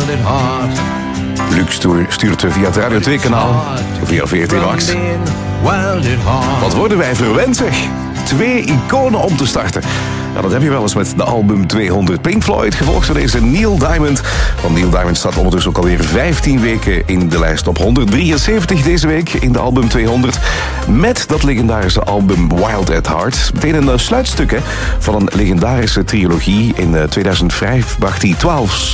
Luc stuurt via het Radio 2-kanaal, via 14 Max. Wat worden wij verwend, zeg? 2 iconen om te starten. Ja, dat heb je wel eens met de album 200. Pink Floyd, gevolgd door deze Neil Diamond. Want Neil Diamond staat ondertussen ook alweer 15 weken in de lijst. Op 173 deze week in de album 200. Met dat legendarische album Wild at Heart. Meteen een sluitstuk van een legendarische trilogie. In 2005 bracht hij 12